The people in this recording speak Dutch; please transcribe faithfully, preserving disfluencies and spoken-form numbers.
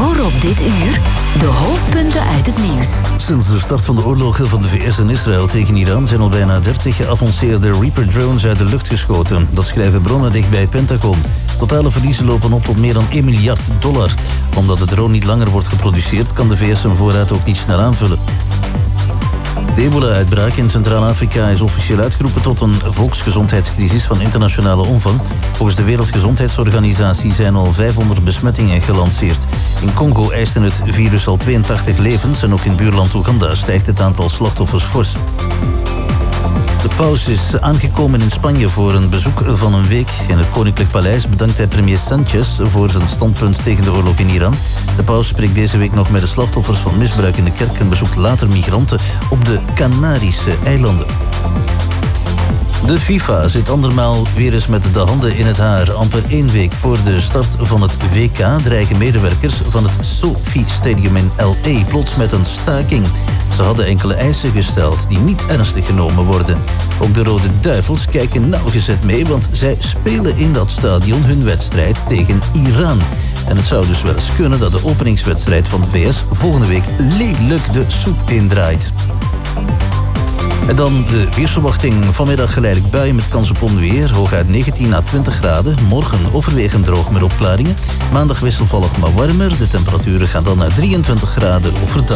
Voor op dit uur de hoofdpunten uit het nieuws. Sinds de start van de oorlogen van de V S en Israël tegen Iran zijn al bijna dertig geavanceerde Reaper-drones uit de lucht geschoten. Dat schrijven bronnen dicht bij het Pentagon. Totale verliezen lopen op tot meer dan één miljard dollar. Omdat de drone niet langer wordt geproduceerd, kan de V S zijn voorraad ook niet snel aanvullen. De ebola-uitbraak in Centraal-Afrika is officieel uitgeroepen tot een volksgezondheidscrisis van internationale omvang. Volgens de Wereldgezondheidsorganisatie zijn al vijfhonderd besmettingen gelanceerd. In Congo eiste het virus al tweeëntachtig levens en ook in buurland Oeganda stijgt het aantal slachtoffers fors. De paus is aangekomen in Spanje voor een bezoek van een week. In het Koninklijk Paleis bedankt hij premier Sanchez voor zijn standpunt tegen de oorlog in Iran. De paus spreekt deze week nog met de slachtoffers van misbruik in de kerk en bezoekt later migranten op de Canarische eilanden. De FIFA zit andermaal weer eens met de handen in het haar. Amper één week voor de start van het W K dreigen medewerkers van het Sophie Stadium in L A plots met een staking. Ze hadden enkele eisen gesteld die niet ernstig genomen worden. Ook de Rode Duivels kijken nauwgezet mee, want zij spelen in dat stadion hun wedstrijd tegen Iran. En het zou dus wel eens kunnen dat de openingswedstrijd van de V S volgende week lelijk de soep indraait. En dan de weersverwachting. Vanmiddag geleidelijk buien met kans op onweer. Hooguit negentien à twintig graden. Morgen overwegend droog met opklaringen. Maandag wisselvallig maar warmer. De temperaturen gaan dan naar drieëntwintig graden overdag.